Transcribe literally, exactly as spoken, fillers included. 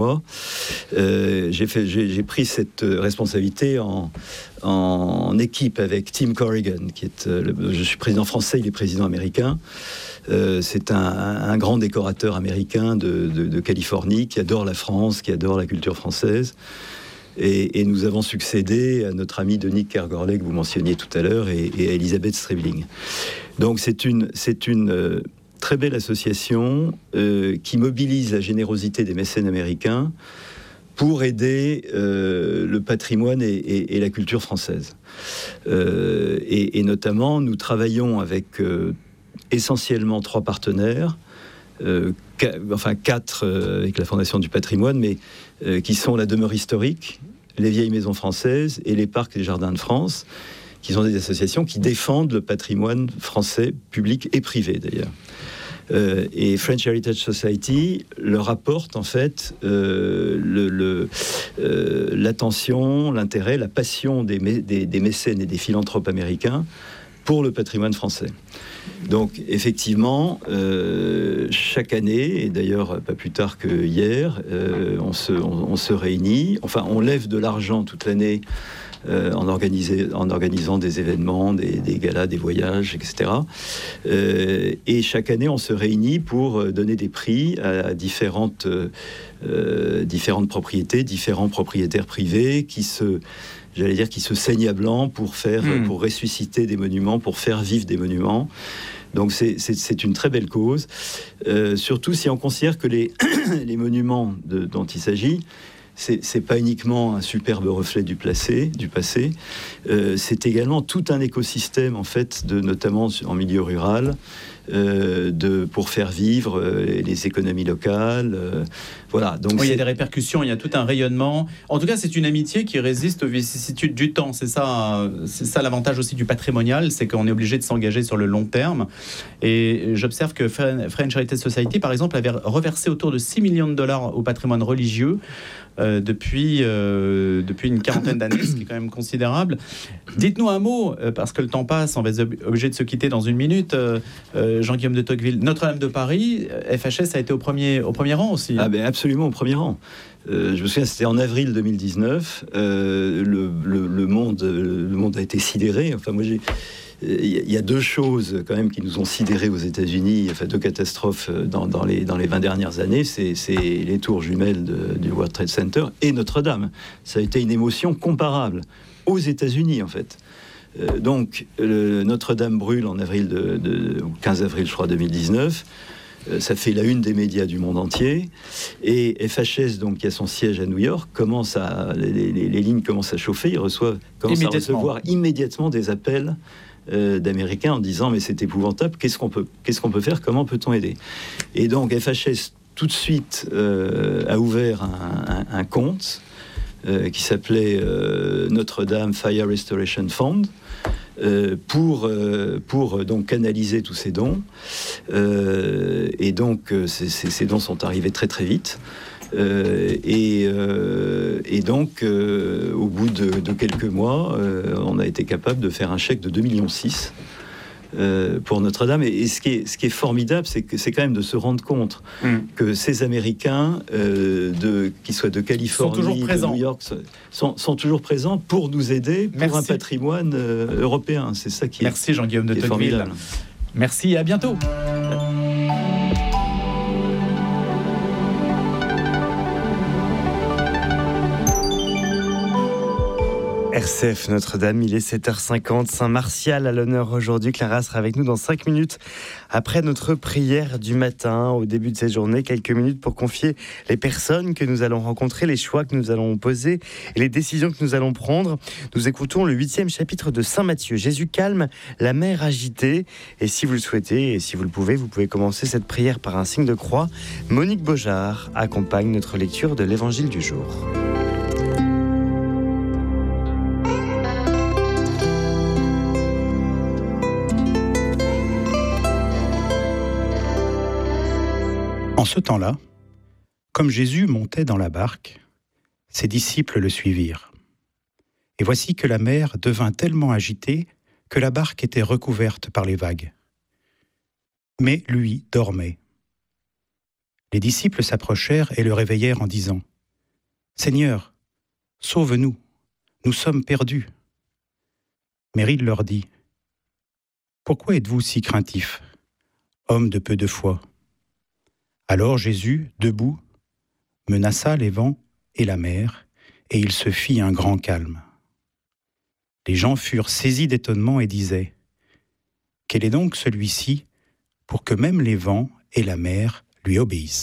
Euh, j'ai, fait, j'ai, j'ai pris cette responsabilité en, en équipe avec Tim Corrigan, qui est, le, je suis président français, il est président américain. Euh, c'est un, un grand décorateur américain de, de, de Californie qui adore la France, qui adore la culture française. Et, et nous avons succédé à notre ami Denis Kergorley que vous mentionniez tout à l'heure et, et à Elisabeth Strebling. Donc c'est une, c'est une euh, très belle association euh, qui mobilise la générosité des mécènes américains pour aider euh, le patrimoine et, et, et la culture française. Euh, et, et notamment, nous travaillons avec euh, essentiellement trois partenaires, euh, qu- enfin quatre euh, avec la Fondation du patrimoine, mais euh, qui sont la demeure historique, les vieilles maisons françaises et les parcs et les jardins de France, qui sont des associations qui défendent le patrimoine français, public et privé d'ailleurs. Euh, et French Heritage Society leur apporte en fait euh, le, le, euh, l'attention, l'intérêt, la passion des, mé- des, des mécènes et des philanthropes américains pour le patrimoine français. Donc effectivement, euh, chaque année, et d'ailleurs pas plus tard que hier, euh, on, se, on, on se réunit, enfin on lève de l'argent toute l'année euh, en, organisé, en organisant des événements, des, des galas, des voyages, et cetera. Euh, et chaque année, on se réunit pour donner des prix à différentes, euh, différentes propriétés, différents propriétaires privés qui se... j'allais dire, qui se saignent à blanc pour faire, mmh. pour ressusciter des monuments, pour faire vivre des monuments. Donc c'est, c'est, c'est une très belle cause, euh, surtout si on considère que les, les monuments de, dont il s'agit, c'est, c'est pas uniquement un superbe reflet du, placé, du passé, euh, c'est également tout un écosystème, en fait, de, notamment en milieu rural, Euh, de, pour faire vivre euh, les économies locales. Euh, voilà. Donc oui, il y a des répercussions, il y a tout un rayonnement. En tout cas, c'est une amitié qui résiste aux vicissitudes du temps. C'est ça, c'est ça l'avantage aussi du patrimonial, c'est qu'on est obligé de s'engager sur le long terme. Et j'observe que French Heritage Society, par exemple, avait reversé autour de six millions de dollars au patrimoine religieux Euh, depuis, euh, depuis une quarantaine d'années, ce qui est quand même considérable. Dites-nous un mot, euh, parce que le temps passe, on va être obligé de se quitter dans une minute. Euh, euh, Jean-Guillaume de Tocqueville, Notre-Dame de Paris, F H S a été au premier, au premier rang aussi. Ah ben absolument au premier rang. Euh, je me souviens, c'était en avril deux mille dix-neuf. Euh, le, le, le, monde, le monde a été sidéré. Enfin, moi, j'ai... Il y a deux choses quand même qui nous ont sidérés aux États-Unis, enfin deux catastrophes dans, dans, les, dans les vingt dernières années, c'est, c'est les tours jumelles de, du World Trade Center et Notre-Dame. Ça a été une émotion comparable aux États-Unis en fait. Euh, donc le, Notre-Dame brûle en avril de, de, quinze avril je crois deux mille dix-neuf. Euh, ça fait la une des médias du monde entier. Et F H S, donc, qui a son siège à New York, commence à, les, les, les lignes commencent à chauffer. Ils reçoivent, commencent à recevoir immédiatement des appels Euh, d'Américains en disant mais c'est épouvantable, qu'est-ce qu'on peut, qu'est-ce qu'on peut faire, comment peut-on aider? Et donc F H S tout de suite euh, a ouvert un, un, un compte euh, qui s'appelait euh, Notre-Dame Fire Restoration Fund euh, pour, euh, pour donc canaliser tous ces dons euh, et donc euh, ces, ces, ces dons sont arrivés très très vite. Euh, et, euh, et donc, euh, au bout de, de quelques mois, euh, on a été capable de faire un chèque de deux virgule six millions euh, pour Notre-Dame. Et, et ce, qui est, ce qui est formidable, c'est que c'est quand même de se rendre compte mmh. que ces Américains, euh, de, qui soient de Californie, de New York, sont, sont toujours présents pour nous aider pour Merci. un patrimoine euh, européen. C'est ça qui Merci est, Jean-Guillaume de qui est Tocqueville. Merci et à bientôt. R C F Notre-Dame, il est sept heures cinquante, Saint-Martial à l'honneur aujourd'hui. Clara sera avec nous dans cinq minutes après notre prière du matin. Au début de cette journée, quelques minutes pour confier les personnes que nous allons rencontrer, les choix que nous allons poser et les décisions que nous allons prendre. Nous écoutons le huitième chapitre de Saint Matthieu. Jésus calme la mer agitée. Et si vous le souhaitez et si vous le pouvez, vous pouvez commencer cette prière par un signe de croix. Monique Beaujard accompagne notre lecture de l'Évangile du jour. En ce temps-là, comme Jésus montait dans la barque, ses disciples le suivirent. Et voici que la mer devint tellement agitée que la barque était recouverte par les vagues. Mais lui dormait. Les disciples s'approchèrent et le réveillèrent en disant « Seigneur, sauve-nous, nous sommes perdus. » Mais il leur dit, « Pourquoi êtes-vous si craintifs, hommes de peu de foi ?» Alors Jésus, debout, menaça les vents et la mer, et il se fit un grand calme. Les gens furent saisis d'étonnement et disaient, « Quel est donc celui-ci pour que même les vents et la mer lui obéissent ?»